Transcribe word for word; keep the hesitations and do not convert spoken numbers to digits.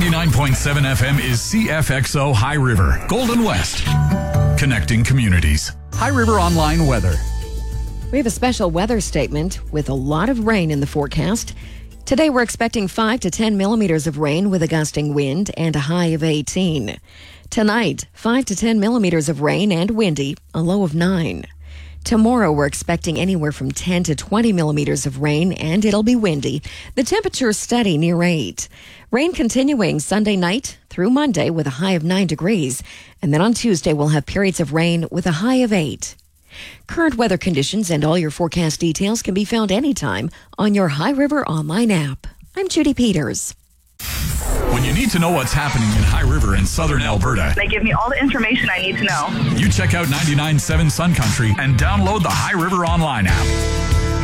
ninety-nine point seven F M is C F X O High River, Golden West. Connecting communities. High River Online weather. We have a special weather statement with a lot of rain in the forecast. Today we're expecting five to ten millimeters of rain with a gusting wind and a high of eighteen. Tonight, five to ten millimeters of rain and windy, a low of nine. Tomorrow we're expecting anywhere from ten to twenty millimeters of rain and it'll be windy. The temperature steady near eight. Rain continuing Sunday night through Monday with a high of nine degrees. And then on Tuesday we'll have periods of rain with a high of eight. Current weather conditions and all your forecast details can be found anytime on your High River Online app. I'm Judy Peters. When you need to know what's happening in High River and southern Alberta, they give me all the information I need to know. You check out ninety-nine point seven Sun Country and download the High River Online app.